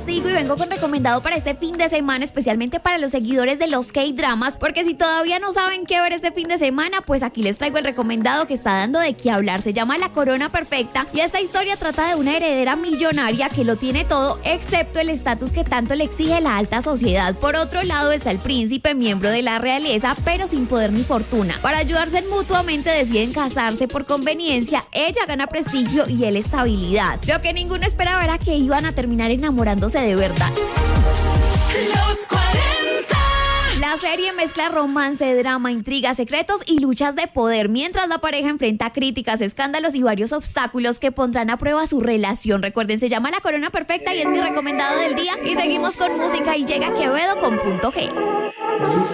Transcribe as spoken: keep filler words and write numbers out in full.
sigo y vengo con recomendado para este fin de semana, especialmente para los seguidores de los K-dramas, porque si todavía no saben qué ver este fin de semana, pues aquí les traigo el recomendado que está dando de qué hablar. Se llama La Corona Perfecta y esta historia trata de una heredera millonaria que lo tiene todo excepto el estatus que tanto le exige la alta sociedad. Por otro lado está el príncipe, miembro de la realeza, pero sin poder ni fortuna. Para ayudarse mutuamente deciden casarse por conveniencia. Ella gana prestigio y él estabilidad. Lo que ninguno esperaba era que iban a terminar enamorándose de verdad. Los cuarenta. La serie mezcla romance, drama, intrigas, secretos y luchas de poder, mientras la pareja enfrenta críticas, escándalos y varios obstáculos que pondrán a prueba su relación. Recuerden, se llama La Corona Perfecta y es mi recomendado del día. Y seguimos con música y llega Quevedo con Punto G.